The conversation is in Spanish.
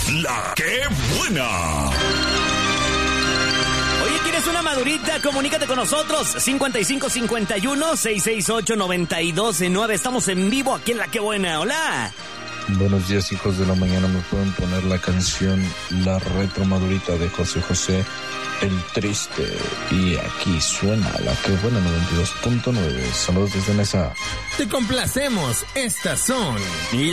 La que buena. Oye, ¿quieres una madurita? Comunícate con nosotros. 5551-668-9209. Estamos en vivo aquí en La que buena. Hola. Buenos días, hijos de la mañana. ¿Me pueden poner la canción La Retro Madurita de José José, El Triste? Y aquí suena La que buena 92.9. Saludos desde Nesa. Te complacemos. Estas son